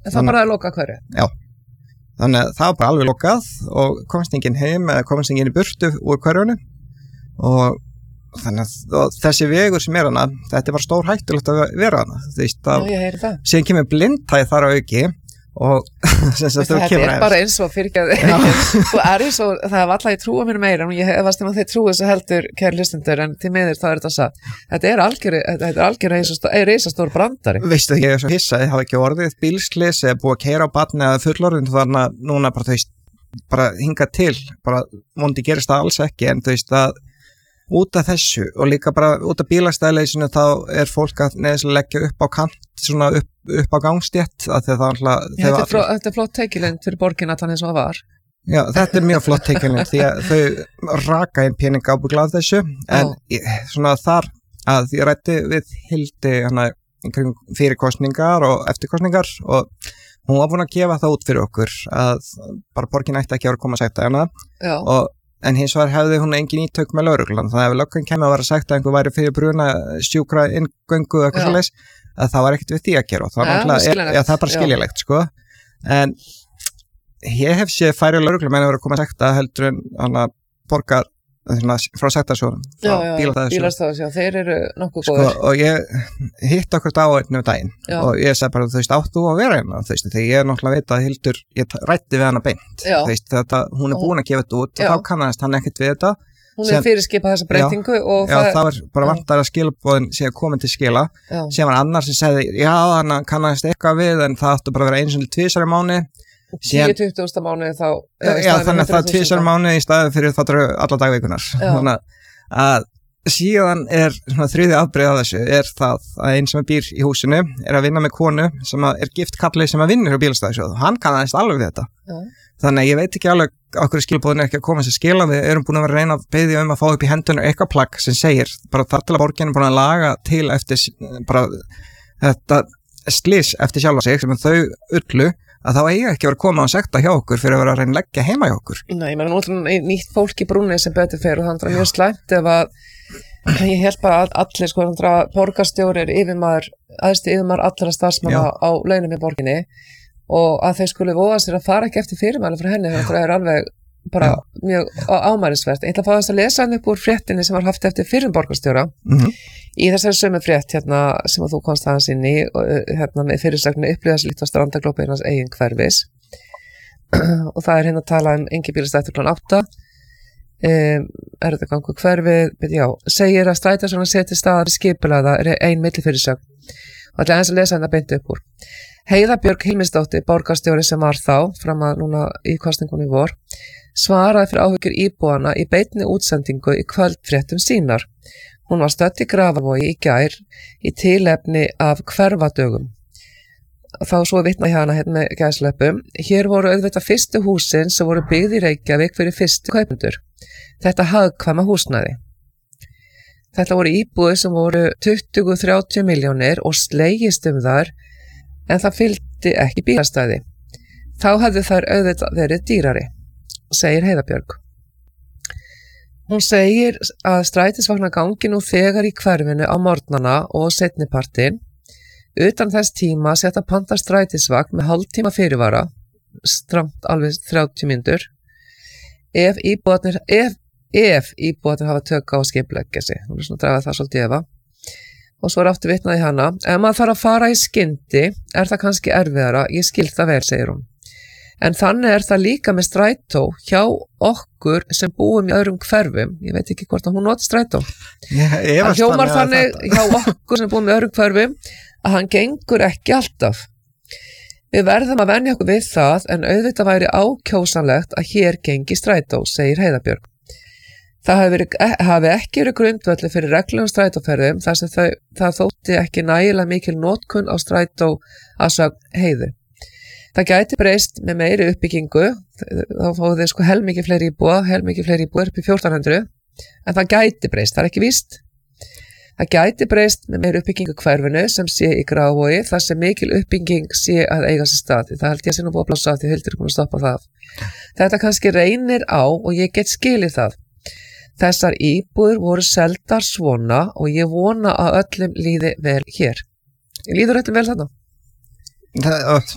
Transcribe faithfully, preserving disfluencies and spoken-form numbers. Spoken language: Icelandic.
En það bara að loka hverju? Já, þannig að það var bara alveg lokað og komst enginn heim eða komst enginn í burtu úr hverjunu og þannig að og þessi vegur sem er hana, þetta er bara stór hættulegt að vera hana. Þú veist að Já, ég heyri það. síðan kemur blindhæð þar á auki og þetta er bara eins og fyrir ekki þú er eins og það er alltaf í trúa mér meira og ég hefast um að þeir trúi þessu heldur kæri hlustendur en til miður þá er þetta satt þetta er algjör þetta er algjör reisastór brandari veistu ég er svo hissa ég hafa ekki orðið bílslis eða búið að keyra á barni eða fullorðin þannig að núna bara þú veist bara hingað til bara vondi gerist það alls ekki en þú veist að út af þessu og líka bara út af bílastæðleysinu þá er fólk að neðislega leggja upp á kant svona upp, upp á gangstétt að það alltaf þetta, fló, þetta er flott teikilind fyrir borgin að hann eins og var Já, þetta er mjög flott teikilind því að þau raka inn pening ábygglað þessu en ég, svona þar að ég rætti við Hildi hana fyrir kosningar og eftir kosningar og hún var búin að gefa það út fyrir okkur að bara borgin ætti ekki að vera að koma að segta hana og en hins vegar hefði hún engin ítök með lögreglan þannig að ef löggan kemur að vera sagt að einhver væri fyrir bruna sjúkra inngöngu eða eitthvað svoleiðis að það var ekkert við því að gera og það, ja, er, ja, það er bara skiljulegt sko en ég hef séð færi lögreglan menn að vera að koma að sagt að heldur en hana borgar frá sektarsjónum bílastæðarsjónum, þeir eru nokkuð sko, góður og ég hitt okkur á einu daginn já. Og ég sagði bara þú veist áttu að vera hérna þú veist þegar ég er náttúrulega veit að Hildur ég rætti við hana beint þú veist þetta hún er búin að gefa þetta út já. Og þá kannast hann ekkert við þetta hún er fyrirskipað þessa breytingu já, og já, það, það var bara vantar að skilabóðin sé að koma til skila sem var annar sem segði já hann kannast eitthvað við en það áttu bara að vera einu sinni tvisar í mánuði tíu til tuttugu mánuði þá já, já þannig að það er tvisar mánuði í staði fyrir það eru alla dagvikunar þannig að síðan er svona þriði afbrigði af þessu er það að einn sem býr í húsinu er að vinna með konu sem er gift kallið sem að vinnur á bílastæðarsjóð hann kannast alveg við þetta já. Þannig að ég veit ekki alveg okkur skilabóðin er ekki að koma sér skila við erum búin að vera að reyna að beðja um að fá upp í hendunar eitthvað plagg sem segir bara þar til að borgin er búin að laga til eftir bara þetta slís eftir sjálfa sig sem þau ullu að þá eiga ekki að vera að koma og sekta hjá okkur fyrir að vera að reyna að leggja heima hjá okkur. Nei, ég meina náttúrulega nýtt fólk í brúnni sem betur fer og þannig að mjög slæmt ef að ég held bara að allir sko þannig að borgarstjórir yfirmaður, aðstu yfirmaður allra starfsmanna á launum í borginni og að þeir skulle voga sér að fara ekki eftir fyrirmæli frá henni þetta er alveg bara Já. Mjög ámælisvert. Ég ætla að fá þess að lesa hann upp úr fréttinni sem var haft eftir fyrir borgarstjóra mm-hmm. í þessari sömu frétt hérna sem að þú komst aðeins inn í hérna með fyrirsögnu upplýðast lítið á strandaglópa einans eigin hverfis og það er hérna að tala um engi bílastættur klón átta um, er þetta gangu hverfið já, segir að strætisvagnar setji staðar skipulaða er ein millifyrirsögn og ætla aðeins að lesa hann að beinta upp úr Heiða Björg Hilmisdóttir, borgarstjóri sem var þá fram að núna í kosningunni vor svaraði fyrir áhyggjur íbúana í beinni útsendingu í kvöldfréttum sínar. Hún var stödd í Grafarvogi í gær í tilefni af hverfadögum. Þá svo vitna hérna hérna með gæsleppum. Hér voru auðvitað fyrstu húsin sem voru byggð í Reykjavík fyrir fyrstu kaupendur. Þetta hagkvæma húsnæði. Þetta voru íbúðir sem voru tuttugu til þrjátíu milljónir og slegist um þar en það fylgdi ekki bílastæði. Þá hefðu þær auðvitað verið dýrari, segir Heiða Björg. Hún segir að strætisvagnar gangi nú þegar í hverfinu á morgnana og seinnipartin. Utan þess tíma setja panta strætisvagn með hálftíma fyrirvara, stramt alveg þrjátíu mínútur, ef íbúarnir, ef, ef íbúarnir hafa tök á að skipuleggja sig. Hún er svona að draga það svolítið efa. Og svo er aftur vitnaði hana, ef maður þarf að fara í skyndi, er það kannski erfiðara, ég skil það vel, segir hún. En þannig er það líka með strætó hjá okkur sem búum í öðrum hverfum, ég veit ekki hvort að hún noti strætó. Það hljómar þannig hjá okkur sem búum í öðrum hverfum að hann gengur ekki alltaf. Við verðum að venja okkur við það, en auðvitað væri ákjósanlegt að hér gengi strætó, segir Heiða Björg. Það hafi, verið, hafi ekki verið grundvöldu fyrir reglum strætóferðum þar sem þau, það þótti ekki nægilega mikil notkun á strætó að sögn Heiðu. Það gæti breyst með meiri uppbyggingu, þá fóðu þeir sko helmikið fleiri íbúa, helmikið fleiri íbúa upp í fjórtán hundruð, en það gæti breyst, það er ekki víst. Það gæti breyst með meiri uppbyggingu hverfinu sem sé í Grafarvogi þar sem mikil uppbygging sé að eiga sér stað. Það held ég að sé nú búið að plássa af því Hildur er komin að stoppa það. Þetta kannski reynir á og ég get skilið það. Þessar íbúður voru seldar svona og ég vona að öllum líði vel hér. Líður öllum vel þarna? Það,